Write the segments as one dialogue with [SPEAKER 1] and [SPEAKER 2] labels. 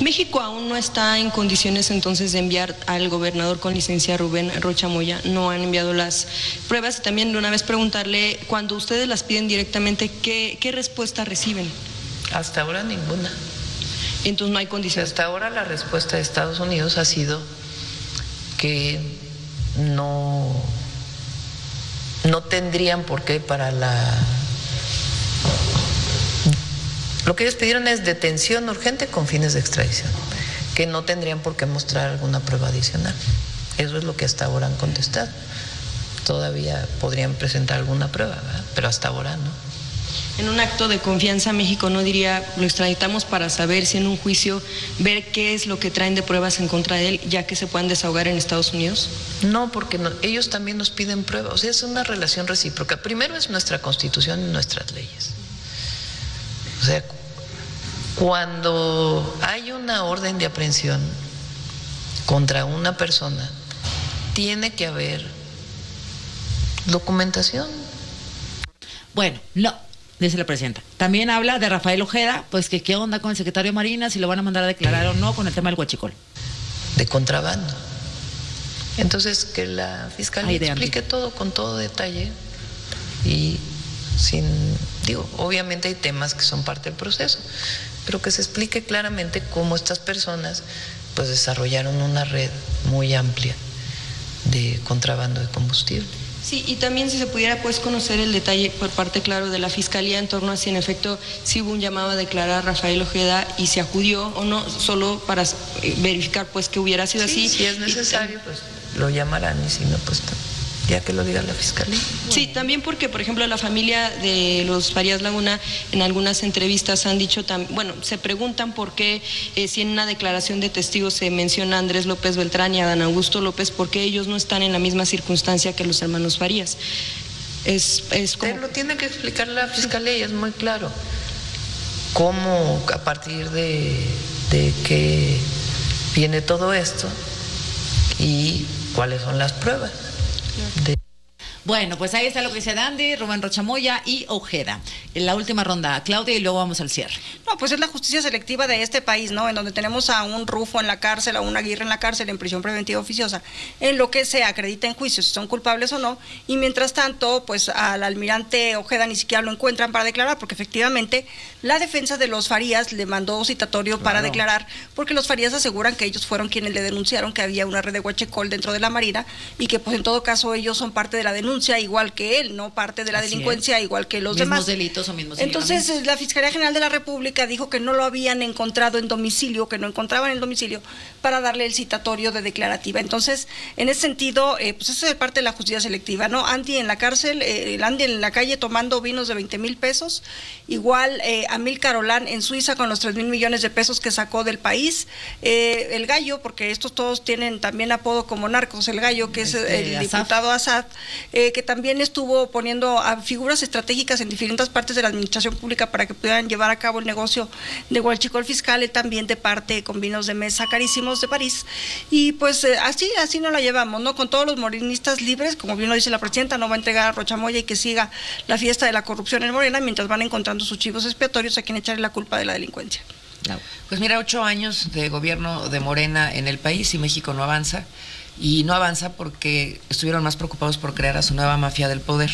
[SPEAKER 1] México aún no está en condiciones entonces de enviar al gobernador con licencia Rubén Rocha Moya, no han enviado las pruebas, y también de una vez preguntarle, cuando ustedes las piden directamente, ¿qué respuesta reciben?
[SPEAKER 2] Hasta ahora ninguna.
[SPEAKER 1] Entonces no hay condiciones.
[SPEAKER 2] Hasta ahora la respuesta de Estados Unidos ha sido que no tendrían por qué lo que ellos pidieron es detención urgente con fines de extradición, que no tendrían por qué mostrar alguna prueba adicional. Eso es lo que hasta ahora han contestado. Todavía podrían presentar alguna prueba, ¿verdad? Pero hasta ahora no.
[SPEAKER 1] En un acto de confianza, México no diría, lo extraditamos para saber si en un juicio, ver qué es lo que traen de pruebas en contra de él, ya que se puedan desahogar en Estados Unidos.
[SPEAKER 2] No, porque ellos también nos piden pruebas. O sea, es una relación recíproca. Primero es nuestra Constitución y nuestras leyes. O sea, cuando hay una orden de aprehensión contra una persona, tiene que haber documentación.
[SPEAKER 3] Bueno, no, dice la presidenta. También habla de Rafael Ojeda, pues que qué onda con el secretario de Marina, si lo van a mandar a declarar o no con el tema del huachicol.
[SPEAKER 2] De contrabando. Entonces, que la Fiscalía explique todo con todo detalle y obviamente hay temas que son parte del proceso, pero que se explique claramente cómo estas personas pues desarrollaron una red muy amplia de contrabando de combustible.
[SPEAKER 1] Sí, y también si se pudiera pues conocer el detalle por parte, claro, de la Fiscalía en torno a si en efecto sí hubo un llamado a declarar a Rafael Ojeda y se acudió o no, solo para verificar pues que hubiera sido así.
[SPEAKER 2] Si es necesario, pues lo llamarán, y si no, pues ya que lo diga la Fiscalía.
[SPEAKER 1] Sí, también porque, por ejemplo, la familia de los Farías Laguna en algunas entrevistas han dicho, se preguntan por qué si en una declaración de testigos se menciona a Andrés López Beltrán y a Dan Augusto López, ¿por qué ellos no están en la misma circunstancia que los hermanos Farías?
[SPEAKER 2] Pero lo tiene que explicar la Fiscalía y es muy claro cómo, a partir de qué viene todo esto y cuáles son las pruebas.
[SPEAKER 3] Bueno, pues ahí está lo que dice Dandy, Rubén Rocha Moya y Ojeda. En la última ronda, Claudia, y luego vamos al cierre.
[SPEAKER 4] No, pues es la justicia selectiva de este país, ¿no? En donde tenemos a un Rufo en la cárcel, a un Aguirre en la cárcel, en prisión preventiva oficiosa, en lo que se acredita en juicio, si son culpables o no, y mientras tanto, pues al almirante Ojeda ni siquiera lo encuentran para declarar, porque efectivamente la defensa de los Farías le mandó citatorio para declarar, porque los Farías aseguran que ellos fueron quienes le denunciaron que había una red de huachicol dentro de la Marina, y que pues en todo caso ellos son parte de la denuncia, igual que él, no parte de la delincuencia, igual que los demás.
[SPEAKER 3] Delitos o mismos
[SPEAKER 4] Entonces, la Fiscalía General de la República dijo que no lo habían encontrado en domicilio, que no encontraban en domicilio para darle el citatorio de declarativa. Entonces, en ese sentido, pues eso es parte de la justicia selectiva, ¿no? Andy en la cárcel, Andy en la calle tomando vinos de 20,000 pesos, igual Amílcar Olán en Suiza con los 3,000 millones de pesos que sacó del país, el Gallo, porque estos todos tienen también apodo como narcos, el Gallo, que es el diputado Assad, que también estuvo poniendo a figuras estratégicas en diferentes partes de la administración pública para que pudieran llevar a cabo el negocio de huachicol fiscal, él también de parte con vinos de mesa carísimos de París, y pues así no la llevamos, ¿no? Con todos los morenistas libres, como bien lo dice la presidenta, no va a entregar a Rocha Moya y que siga la fiesta de la corrupción en Morena, mientras van encontrando sus chivos expiatorios a quien echarle la culpa de la delincuencia.
[SPEAKER 5] Pues mira, 8 años de gobierno de Morena en el país y México no avanza. Y no avanza porque estuvieron más preocupados por crear a su nueva mafia del poder.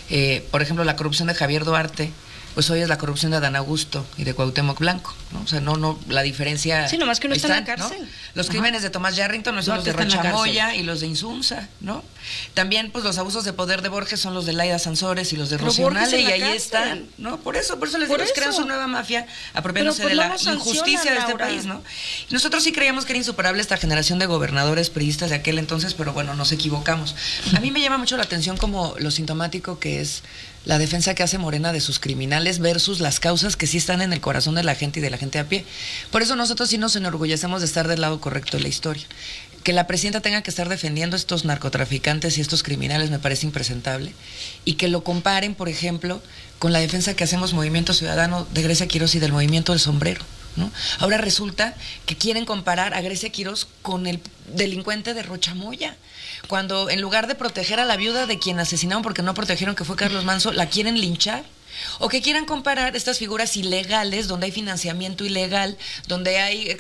[SPEAKER 5] Por ejemplo, la corrupción de Javier Duarte, pues hoy es la corrupción de Adán Augusto y de Cuauhtémoc Blanco, ¿no? O sea, la diferencia...
[SPEAKER 4] Sí, nomás que no está en la cárcel.
[SPEAKER 5] ¿No? Los crímenes de Tomás Yarrington no son los de Rocha Moya y los de Insunza, ¿no? También, pues, los abusos de poder de Borges son los de Laida Sansores y los de Rocío Nale, y ahí están, ¿no? Por eso les digo, crean su nueva mafia, apropiándose de la injusticia de este país, ¿no? Y nosotros sí creíamos que era insuperable esta generación de gobernadores priistas de aquel entonces, pero bueno, nos equivocamos. A mí me llama mucho la atención como lo sintomático que es la defensa que hace Morena de sus criminales versus las causas que sí están en el corazón de la gente y de la gente a pie. Por eso nosotros sí nos enorgullecemos de estar del lado correcto de la historia. Que la presidenta tenga que estar defendiendo a estos narcotraficantes y estos criminales me parece impresentable. Y que lo comparen, por ejemplo, con la defensa que hacemos Movimiento Ciudadano de Grecia Quirós y del Movimiento del Sombrero, ¿no? Ahora resulta que quieren comparar a Grecia Quirós con el delincuente de Rocha Moya, cuando en lugar de proteger a la viuda de quien asesinaron porque no protegieron, que fue Carlos Manso, la quieren linchar. O que quieran comparar estas figuras ilegales, donde hay financiamiento ilegal, donde hay